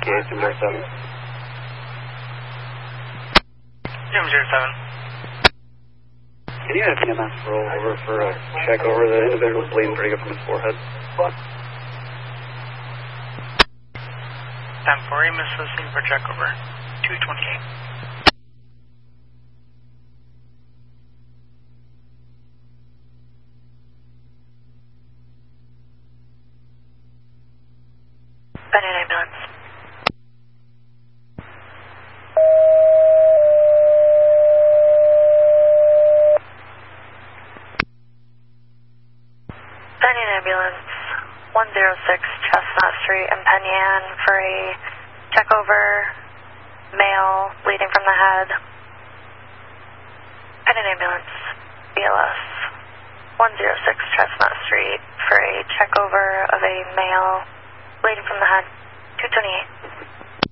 ETA 207. Jim 07. Can you have EMS roll over for a check over the individual's bleeding pretty good from his forehead? 10-4, EMS listening for check over 228. Benny ambulance. Benny ambulance 106 Chestnut Street in Penyan for a check over, male bleeding from the head. Benny ambulance BLS 106 Chestnut Street for a check over of a male bleeding from the head, 228.